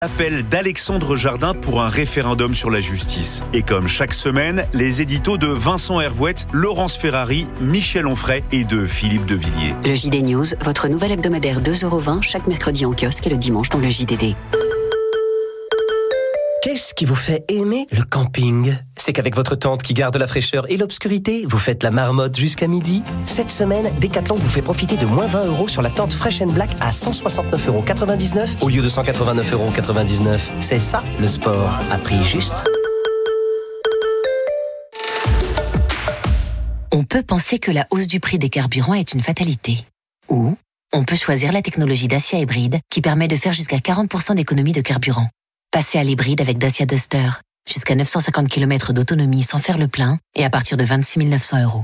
Appel d'Alexandre Jardin pour un référendum sur la justice. Et comme chaque semaine, les éditos de Vincent Hervouette, Laurence Ferrari, Michel Onfray et de Philippe Devilliers. Le JD News, votre nouvel hebdomadaire 2,20€ chaque mercredi en kiosque et le dimanche dans le JDD. Qu'est-ce qui vous fait aimer le camping ? C'est qu'avec votre tente qui garde la fraîcheur et l'obscurité, vous faites la marmotte jusqu'à midi. Cette semaine, Decathlon vous fait profiter de moins 20€ sur la tente Fresh & Black à 169,99€ au lieu de 189,99€. C'est ça, le sport, à prix juste. On peut penser que la hausse du prix des carburants est une fatalité. Ou on peut choisir la technologie Dacia Hybride qui permet de faire jusqu'à 40% d'économie de carburant. Passez à l'hybride avec Dacia Duster. Jusqu'à 950 km d'autonomie sans faire le plein et à partir de 26 900€.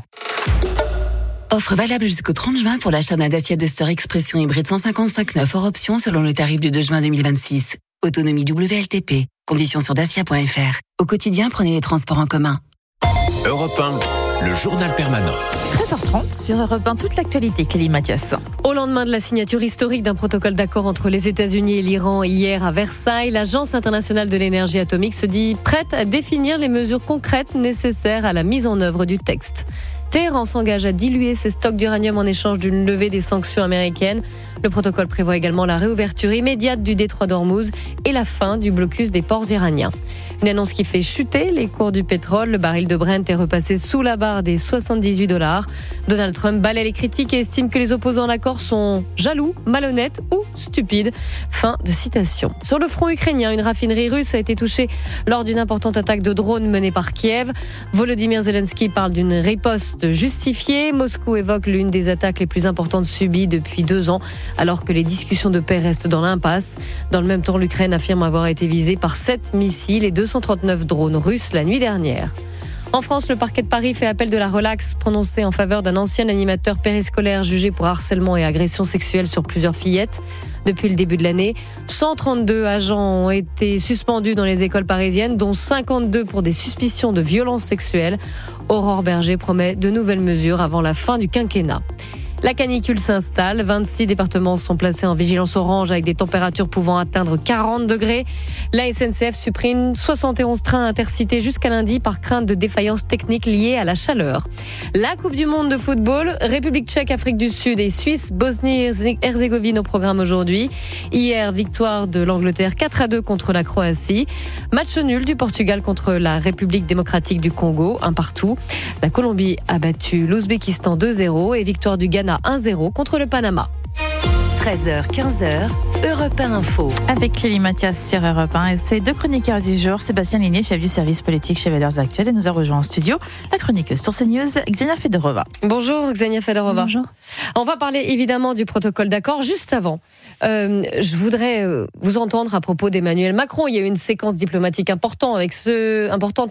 Offre valable jusqu'au 30 juin pour l'achat d'un Dacia Duster Expression hybride 155.9 hors option selon le tarif du 2 juin 2026. Autonomie WLTP. Conditions sur dacia.fr. Au quotidien, prenez les transports en commun. Europe 1, le journal permanent. 13h30 sur Europe 1, toute l'actualité, Clélie Mathias. Au lendemain de la signature historique d'un protocole d'accord entre les États-Unis et l'Iran hier à Versailles, l'Agence internationale de l'énergie atomique se dit prête à définir les mesures concrètes nécessaires à la mise en œuvre du texte. Téhéran s'engage à diluer ses stocks d'uranium en échange d'une levée des sanctions américaines. Le protocole prévoit également la réouverture immédiate du détroit d'Ormuz et la fin du blocus des ports iraniens. Une annonce qui fait chuter les cours du pétrole. Le baril de Brent est repassé sous la barre des $78. Donald Trump balaie les critiques et estime que les opposants à l'accord sont jaloux, malhonnêtes ou stupides. Fin de citation. Sur le front ukrainien, une raffinerie russe a été touchée lors d'une importante attaque de drones menée par Kiev. Volodymyr Zelensky parle d'une riposte justifiée. Moscou évoque l'une des attaques les plus importantes subies depuis 2 ans, alors que les discussions de paix restent dans l'impasse. Dans le même temps, l'Ukraine affirme avoir été visée par 7 missiles et 239 drones russes la nuit dernière. En France, le parquet de Paris fait appel de la relaxe prononcée en faveur d'un ancien animateur périscolaire jugé pour harcèlement et agression sexuelle sur plusieurs fillettes. Depuis le début de l'année, 132 agents ont été suspendus dans les écoles parisiennes, dont 52 pour des suspicions de violences sexuelles. Aurore Berger promet de nouvelles mesures avant la fin du quinquennat. La canicule s'installe, 26 départements sont placés en vigilance orange avec des températures pouvant atteindre 40 degrés. La SNCF supprime 71 trains intercités jusqu'à lundi par crainte de défaillance technique liée à la chaleur. La Coupe du Monde de football, République tchèque, Afrique du Sud et Suisse, Bosnie-Herzégovine au programme aujourd'hui. Hier, victoire de l'Angleterre 4-2 contre la Croatie. Match nul du Portugal contre la République démocratique du Congo, 1-1. La Colombie a battu l'Ouzbékistan 2-0 et victoire du Ghana 1-0 contre le Panama. 13h, 15h, Europe 1 Info. Avec Clélie Mathias sur Europe 1 et ses 2 chroniqueurs du jour, Sébastien Ligné, chef du service politique chez Valeurs Actuelles, et nous a rejoint en studio la chroniqueuse sur CNews, Xenia Fedorova. Bonjour Xenia Fedorova. Bonjour. On va parler évidemment du protocole d'accord. Juste avant, je voudrais vous entendre à propos d'Emmanuel Macron. Il y a eu une séquence diplomatique importante avec ce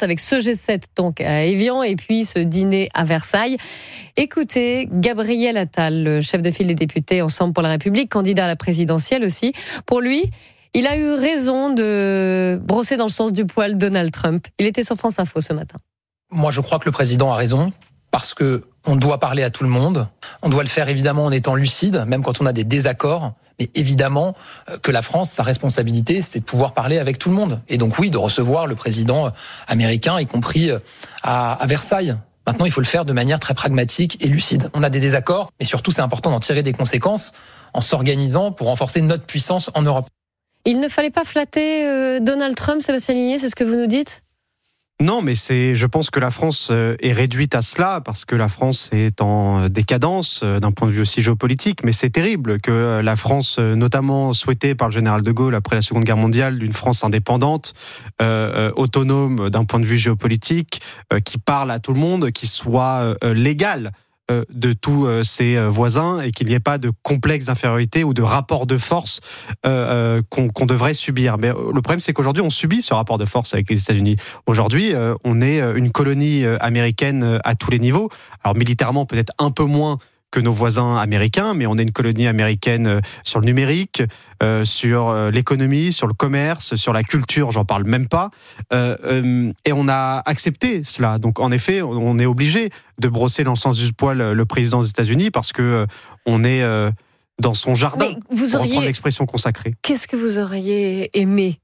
G7 donc à Évian et puis ce dîner à Versailles. Écoutez, Gabriel Attal, le chef de file des députés Ensemble pour la République, candidat à la présidentielle aussi. Pour lui, il a eu raison de brosser dans le sens du poil Donald Trump. Il était sur France Info ce matin. Moi, je crois que le président a raison parce que on doit parler à tout le monde. On doit le faire évidemment en étant lucide, même quand on a des désaccords. Mais évidemment que la France, sa responsabilité, c'est de pouvoir parler avec tout le monde. Et donc oui, de recevoir le président américain, y compris à Versailles. Maintenant, il faut le faire de manière très pragmatique et lucide. On a des désaccords, mais surtout, c'est important d'en tirer des conséquences en s'organisant pour renforcer notre puissance en Europe. Il ne fallait pas flatter Donald Trump, Sébastien Ligné, c'est ce que vous nous dites ? Non, mais je pense que la France est réduite à cela parce que la France est en décadence d'un point de vue aussi géopolitique. Mais c'est terrible que la France, notamment souhaitée par le général de Gaulle après la Seconde Guerre mondiale, d'une France indépendante, autonome d'un point de vue géopolitique, qui parle à tout le monde, qui soit légale de tous ses voisins et qu'il n'y ait pas de complexe d'infériorité ou de rapport de force qu'on devrait subir. Mais le problème, c'est qu'aujourd'hui, on subit ce rapport de force avec les États-Unis. Aujourd'hui, on est une colonie américaine à tous les niveaux. Alors militairement, peut-être un peu moins que nos voisins américains, mais on est une colonie américaine sur le numérique, sur l'économie, sur le commerce, sur la culture, j'en parle même pas. Et on a accepté cela. Donc en effet, on est obligé de brosser dans le sens du poil le président des États-Unis parce que on est dans son jardin, Mais vous pour reprendre auriez... l'expression consacrée. Qu'est-ce que vous auriez aimé